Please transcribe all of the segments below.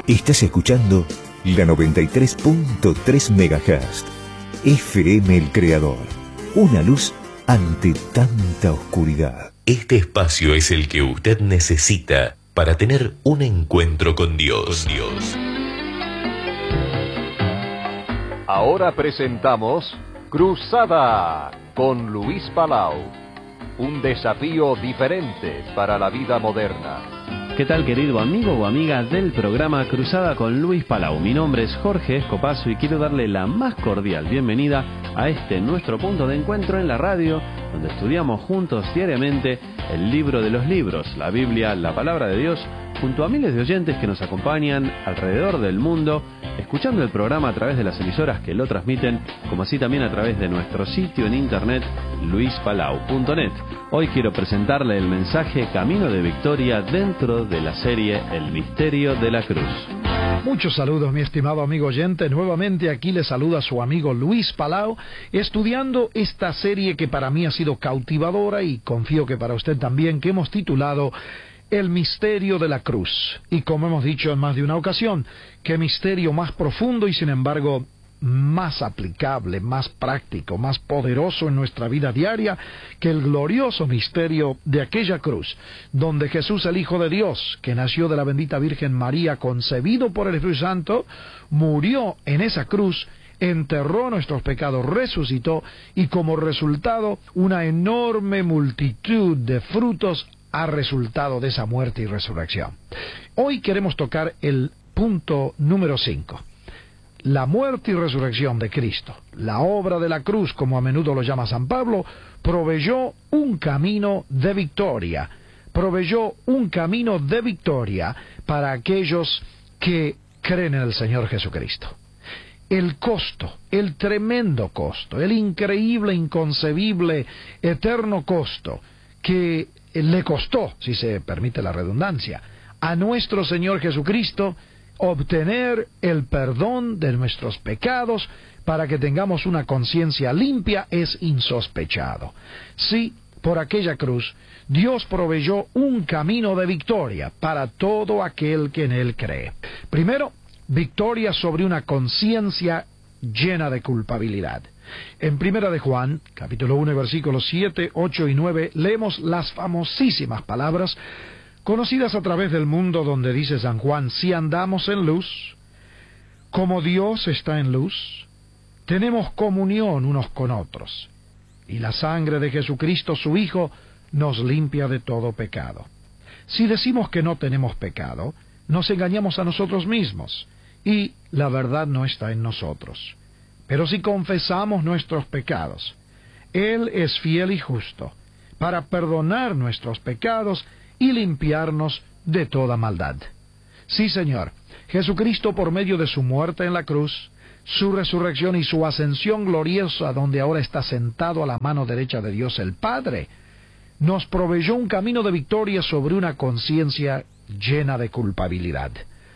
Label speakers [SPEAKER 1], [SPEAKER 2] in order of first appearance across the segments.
[SPEAKER 1] Estás escuchando la 93.3 MHz. FM El Creador. Una luz ante tanta oscuridad.
[SPEAKER 2] Este espacio es el que usted necesita para tener un encuentro con Dios.
[SPEAKER 3] Ahora presentamos Cruzada con Luis Palau. Un desafío diferente para la vida moderna.
[SPEAKER 4] ¿Qué tal, querido amigo o amiga del programa Cruzada con Luis Palau? Mi nombre es Jorge Escopazo y quiero darle la más cordial bienvenida a nuestro punto de encuentro en la radio, donde estudiamos juntos diariamente el libro de los libros, la Biblia, la Palabra de Dios, junto a miles de oyentes que nos acompañan alrededor del mundo, escuchando el programa a través de las emisoras que lo transmiten, como así también a través de nuestro sitio en internet, luispalau.net. Hoy quiero presentarle el mensaje Camino de Victoria dentro de la serie El Misterio de la Cruz.
[SPEAKER 5] Muchos saludos, mi estimado amigo oyente. Nuevamente aquí le saluda su amigo Luis Palau, estudiando esta serie que para mí ha sido cautivadora y confío que para usted también, que hemos titulado El Misterio de la Cruz. Y como hemos dicho en más de una ocasión, qué misterio más profundo y sin embargo más aplicable, más práctico, más poderoso en nuestra vida diaria que el glorioso misterio de aquella cruz, donde Jesús, el Hijo de Dios, que nació de la bendita Virgen María, concebido por el Espíritu Santo, murió en esa cruz, enterró nuestros pecados, resucitó y como resultado una enorme multitud de frutos ha resultado de esa muerte y resurrección. Hoy queremos tocar el punto número 5. La muerte y resurrección de Cristo, la obra de la cruz, como a menudo lo llama San Pablo, proveyó un camino de victoria. Proveyó un camino de victoria para aquellos que creen en el Señor Jesucristo. El costo, el tremendo costo, el increíble, inconcebible, eterno costo que le costó, si se permite la redundancia, a nuestro Señor Jesucristo obtener el perdón de nuestros pecados para que tengamos una conciencia limpia es insospechado. Sí, por aquella cruz, Dios proveyó un camino de victoria para todo aquel que en Él cree. Primero, victoria sobre una conciencia llena de culpabilidad. En Primera de Juan, capítulo 1, versículos 7, 8 y 9, leemos las famosísimas palabras conocidas a través del mundo, donde dice San Juan: si andamos en luz, como Dios está en luz, tenemos comunión unos con otros, y la sangre de Jesucristo, su Hijo, nos limpia de todo pecado. Si decimos que no tenemos pecado, nos engañamos a nosotros mismos, y la verdad no está en nosotros. Pero si confesamos nuestros pecados, Él es fiel y justo para perdonar nuestros pecados y limpiarnos de toda maldad. Sí, Señor, Jesucristo, por medio de su muerte en la cruz, su resurrección y su ascensión gloriosa, donde ahora está sentado a la mano derecha de Dios el Padre, nos proveyó un camino de victoria sobre una conciencia llena de culpabilidad.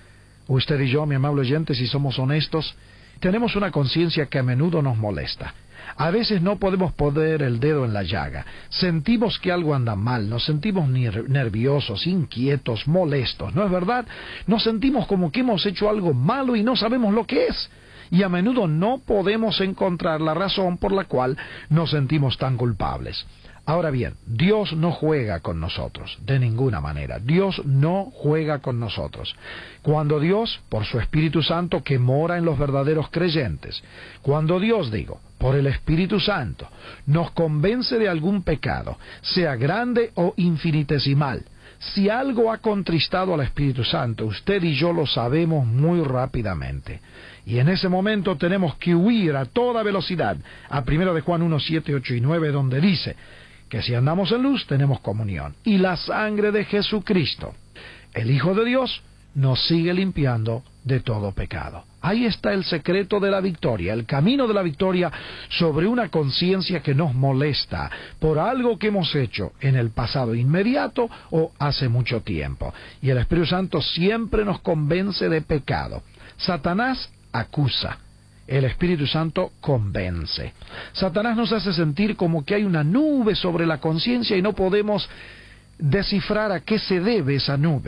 [SPEAKER 5] Usted y yo, mi amable oyente, si somos honestos, tenemos una conciencia que a menudo nos molesta. A veces no podemos poner el dedo en la llaga. Sentimos que algo anda mal, nos sentimos nerviosos, inquietos, molestos, ¿no es verdad? Nos sentimos como que hemos hecho algo malo y no sabemos lo que es. Y a menudo no podemos encontrar la razón por la cual nos sentimos tan culpables. Ahora bien, Dios no juega con nosotros, de ninguna manera. Dios no juega con nosotros. Cuando Dios, por su Espíritu Santo que mora en los verdaderos creyentes, cuando Dios, por el Espíritu Santo, nos convence de algún pecado, sea grande o infinitesimal, si algo ha contristado al Espíritu Santo, usted y yo lo sabemos muy rápidamente. Y en ese momento tenemos que huir a toda velocidad a 1 de Juan 1, 7, 8 y 9, donde dice que si andamos en luz tenemos comunión. Y la sangre de Jesucristo, el Hijo de Dios, nos sigue limpiando de todo pecado. Ahí está el secreto de la victoria, el camino de la victoria sobre una conciencia que nos molesta por algo que hemos hecho en el pasado inmediato o hace mucho tiempo. Y el Espíritu Santo siempre nos convence de pecado. Satanás acusa. El Espíritu Santo convence. Satanás nos hace sentir como que hay una nube sobre la conciencia y no podemos descifrar a qué se debe esa nube.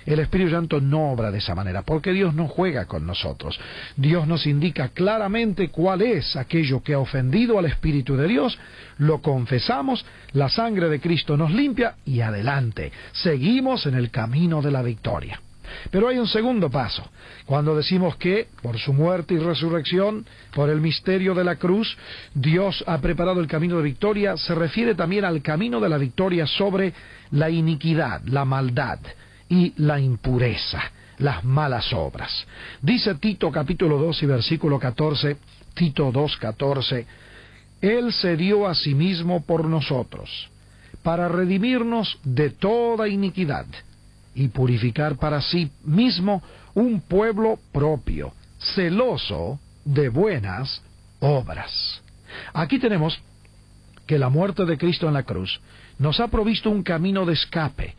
[SPEAKER 5] El Espíritu Santo no obra de esa manera, porque Dios no juega con nosotros. Dios nos indica claramente cuál es aquello que ha ofendido al Espíritu de Dios, lo confesamos, la sangre de Cristo nos limpia y adelante. Seguimos en el camino de la victoria. Pero hay un segundo paso. Cuando decimos que, por su muerte y resurrección, por el misterio de la cruz, Dios ha preparado el camino de victoria, se refiere también al camino de la victoria sobre la iniquidad, la maldad y la impureza, las malas obras. Dice Tito capítulo 2 y versículo 14, Tito 2:14, Él se dio a sí mismo por nosotros, para redimirnos de toda iniquidad, y purificar para sí mismo un pueblo propio, celoso de buenas obras. Aquí tenemos que la muerte de Cristo en la cruz nos ha provisto un camino de escape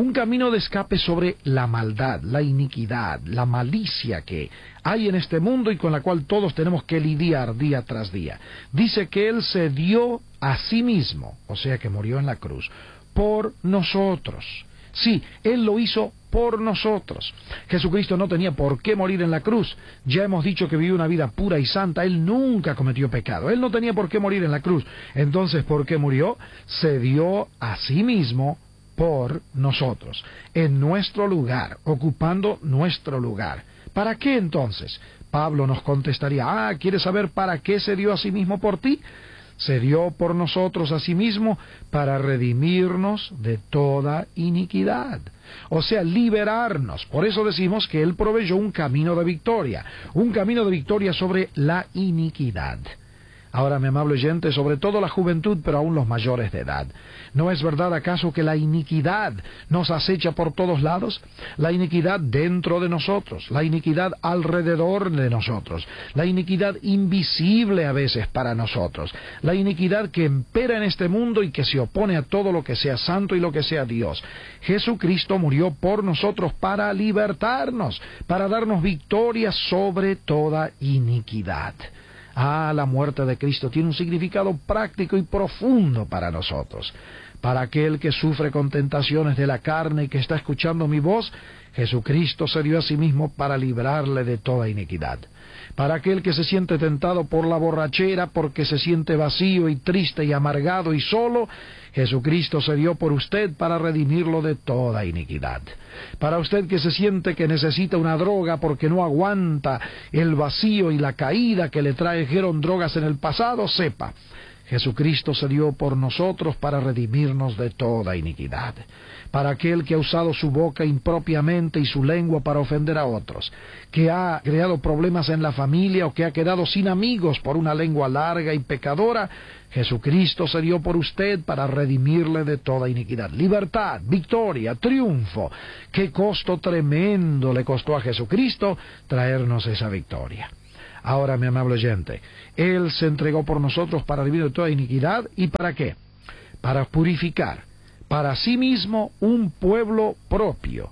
[SPEAKER 5] sobre la maldad, la iniquidad, la malicia que hay en este mundo y con la cual todos tenemos que lidiar día tras día. Dice que Él se dio a sí mismo, o sea que murió en la cruz, por nosotros. Sí, Él lo hizo por nosotros. Jesucristo no tenía por qué morir en la cruz. Ya hemos dicho que vivió una vida pura y santa. Él nunca cometió pecado. Él no tenía por qué morir en la cruz. Entonces, ¿por qué murió? Se dio a sí mismo por nosotros, en nuestro lugar, ocupando nuestro lugar. ¿Para qué entonces? Pablo nos contestaría, ¿quieres saber para qué se dio a sí mismo por ti? Se dio por nosotros a sí mismo para redimirnos de toda iniquidad. O sea, liberarnos. Por eso decimos que Él proveyó un camino de victoria sobre la iniquidad. Ahora, mi amable oyente, sobre todo la juventud, pero aún los mayores de edad, ¿no es verdad acaso que la iniquidad nos acecha por todos lados? La iniquidad dentro de nosotros, la iniquidad alrededor de nosotros, la iniquidad invisible a veces para nosotros, la iniquidad que impera en este mundo y que se opone a todo lo que sea santo y lo que sea Dios. Jesucristo murió por nosotros para libertarnos, para darnos victoria sobre toda iniquidad. La muerte de Cristo tiene un significado práctico y profundo para nosotros. Para aquel que sufre con tentaciones de la carne y que está escuchando mi voz, Jesucristo se dio a sí mismo para librarle de toda iniquidad. Para aquel que se siente tentado por la borrachera, porque se siente vacío y triste y amargado y solo, Jesucristo se dio por usted para redimirlo de toda iniquidad. Para usted que se siente que necesita una droga porque no aguanta el vacío y la caída que le trajeron drogas en el pasado, sepa, Jesucristo se dio por nosotros para redimirnos de toda iniquidad. Para aquel que ha usado su boca impropiamente y su lengua para ofender a otros, que ha creado problemas en la familia o que ha quedado sin amigos por una lengua larga y pecadora, Jesucristo se dio por usted para redimirle de toda iniquidad. Libertad, victoria, triunfo. Qué costo tremendo le costó a Jesucristo traernos esa victoria. Ahora, mi amable oyente, Él se entregó por nosotros para redimir de toda iniquidad. ¿Y para qué? Para purificar para sí mismo un pueblo propio,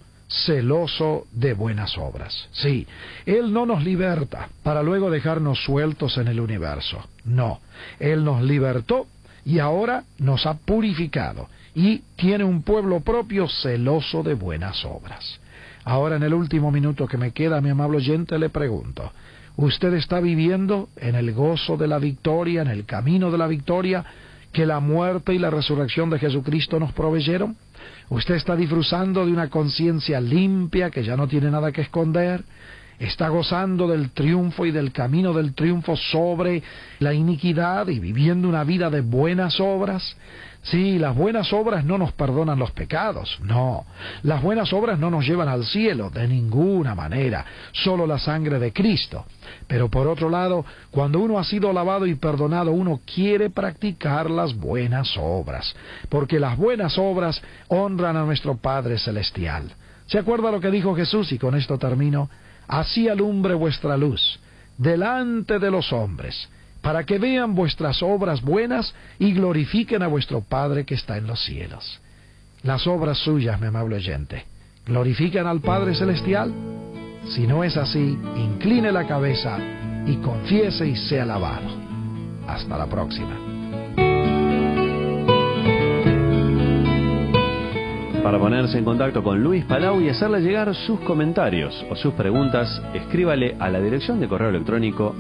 [SPEAKER 5] celoso de buenas obras. Sí, Él no nos liberta para luego dejarnos sueltos en el universo. No, Él nos libertó y ahora nos ha purificado y tiene un pueblo propio celoso de buenas obras. Ahora, en el último minuto que me queda, mi amable oyente, le pregunto, ¿usted está viviendo en el gozo de la victoria, en el camino de la victoria que la muerte y la resurrección de Jesucristo nos proveyeron? ¿Usted está disfrutando de una conciencia limpia que ya no tiene nada que esconder? ¿Está gozando del triunfo y del camino del triunfo sobre la iniquidad y viviendo una vida de buenas obras? Sí, las buenas obras no nos perdonan los pecados, no. Las buenas obras no nos llevan al cielo, de ninguna manera, solo la sangre de Cristo. Pero por otro lado, cuando uno ha sido lavado y perdonado, uno quiere practicar las buenas obras, porque las buenas obras honran a nuestro Padre Celestial. ¿Se acuerda lo que dijo Jesús? Y con esto termino. Así alumbre vuestra luz delante de los hombres, para que vean vuestras obras buenas y glorifiquen a vuestro Padre que está en los cielos. Las obras suyas, mi amable oyente, ¿glorifican al Padre Celestial? Si no es así, incline la cabeza y confiese y sea alabado. Hasta la próxima.
[SPEAKER 4] Para ponerse en contacto con Luis Palau y hacerle llegar sus comentarios o sus preguntas, escríbale a la dirección de correo electrónico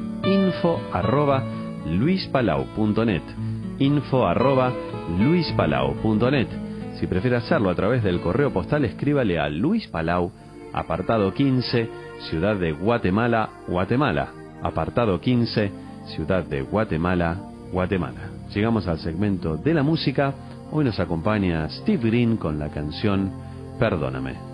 [SPEAKER 4] info@luispalau.net, info@luispalau.net. Si prefiere hacerlo a través del correo postal, escríbale a Luis Palau, apartado 15, Ciudad de Guatemala, Guatemala. Apartado 15, Ciudad de Guatemala, Guatemala. Llegamos al segmento de la música. Hoy nos acompaña Steve Green con la canción Perdóname.